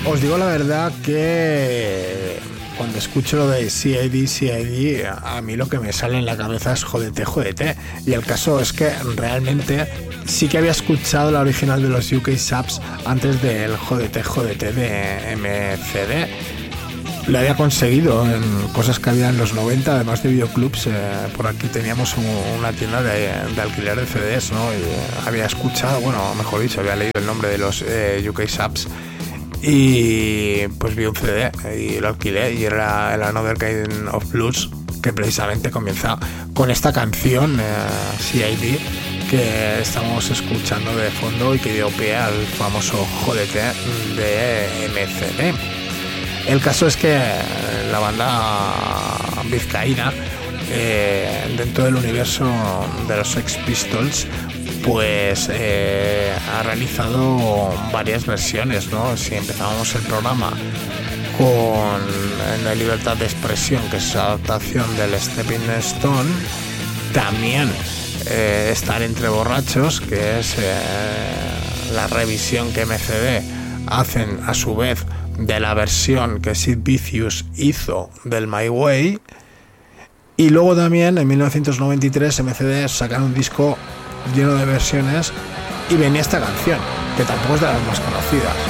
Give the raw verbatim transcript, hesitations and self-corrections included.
Os digo la verdad que cuando escucho lo de C I D, C I D, a mí lo que me sale en la cabeza es jódete, jódete. Y el caso es que realmente sí que había escuchado la original de los U K Subs antes del jódete, jódete de M C D. Lo había conseguido en cosas que había en los noventa, además de videoclubs. Eh, por aquí teníamos un, una tienda de, de alquiler de C Ds, ¿no? Y eh, había escuchado, bueno, mejor dicho, había leído el nombre de los eh, U K Subs. Y pues vi un C D y lo alquilé y era el Another Kind of Blues, que precisamente comienza con esta canción eh, C I D que estamos escuchando de fondo y que dio pie al famoso jódete de M C D. El caso es que la banda vizcaína, eh, dentro del universo de los Sex Pistols, pues eh, ha realizado varias versiones, ¿no? Si empezábamos el programa con la libertad de expresión, que es la adaptación del Stepping Stone, también eh, Estar entre borrachos, que es eh, la revisión que M C D hacen a su vez de la versión que Sid Vicious hizo del My Way. Y luego también en mil novecientos noventa y tres M C D sacaron un disco lleno de versiones y venía esta canción, que tampoco es de las más conocidas.